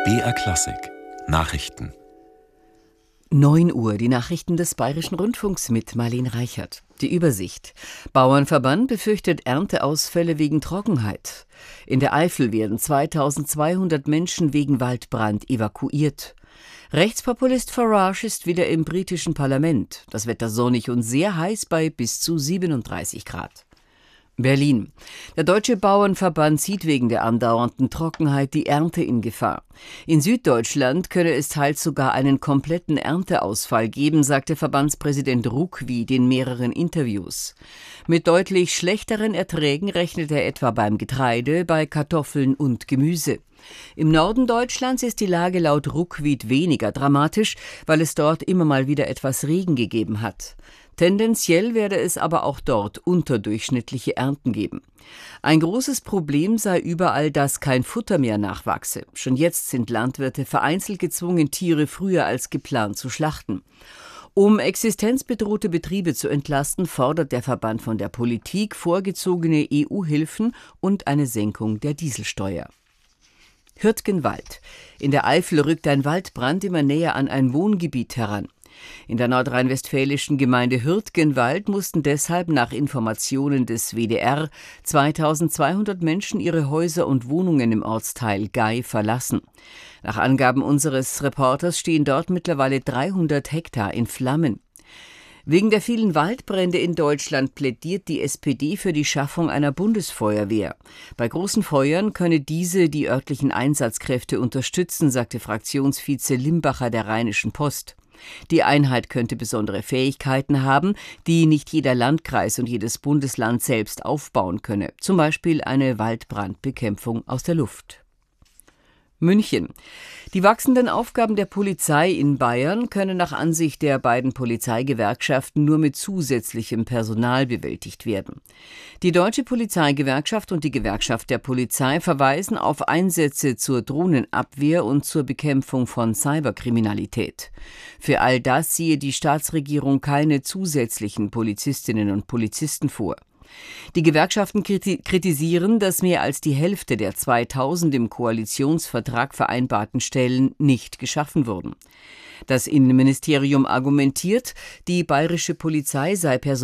BR Klassik Nachrichten. 9 Uhr, die Nachrichten des Bayerischen Rundfunks mit Marlene Reichert. Die Übersicht. Bauernverband befürchtet Ernteausfälle wegen Trockenheit. In der Eifel werden 2200 Menschen wegen Waldbrand evakuiert. Rechtspopulist Farage ist wieder im britischen Parlament. Das Wetter sonnig und sehr heiß bei bis zu 37 Grad. Berlin. Der Deutsche Bauernverband sieht wegen der andauernden Trockenheit die Ernte in Gefahr. In Süddeutschland könne es teils sogar einen kompletten Ernteausfall geben, sagte Verbandspräsident Ruckwied in mehreren Interviews. Mit deutlich schlechteren Erträgen rechnet er etwa beim Getreide, bei Kartoffeln und Gemüse. Im Norden Deutschlands ist die Lage laut Ruckwied weniger dramatisch, weil es dort immer mal wieder etwas Regen gegeben hat. Tendenziell werde es aber auch dort unterdurchschnittliche Ernten geben. Ein großes Problem sei überall, dass kein Futter mehr nachwachse. Schon jetzt sind Landwirte vereinzelt gezwungen, Tiere früher als geplant zu schlachten. Um existenzbedrohte Betriebe zu entlasten, fordert der Verband von der Politik vorgezogene EU-Hilfen und eine Senkung der Dieselsteuer. Hürtgenwald. In der Eifel rückt ein Waldbrand immer näher an ein Wohngebiet heran. In der nordrhein-westfälischen Gemeinde Hürtgenwald mussten deshalb nach Informationen des WDR 2200 Menschen ihre Häuser und Wohnungen im Ortsteil Gay verlassen. Nach Angaben unseres Reporters stehen dort mittlerweile 300 Hektar in Flammen. Wegen der vielen Waldbrände in Deutschland plädiert die SPD für die Schaffung einer Bundesfeuerwehr. Bei großen Feuern könne diese die örtlichen Einsatzkräfte unterstützen, sagte Fraktionsvize Limbacher der Rheinischen Post. Die Einheit könnte besondere Fähigkeiten haben, die nicht jeder Landkreis und jedes Bundesland selbst aufbauen könne. Zum Beispiel eine Waldbrandbekämpfung aus der Luft. München. Die wachsenden Aufgaben der Polizei in Bayern können nach Ansicht der beiden Polizeigewerkschaften nur mit zusätzlichem Personal bewältigt werden. Die Deutsche Polizeigewerkschaft und die Gewerkschaft der Polizei verweisen auf Einsätze zur Drohnenabwehr und zur Bekämpfung von Cyberkriminalität. Für all das siehe die Staatsregierung keine zusätzlichen Polizistinnen und Polizisten vor. Die Gewerkschaften kritisieren, dass mehr als die Hälfte der 2000 im Koalitionsvertrag vereinbarten Stellen nicht geschaffen wurden. Das Innenministerium argumentiert, die bayerische Polizei sei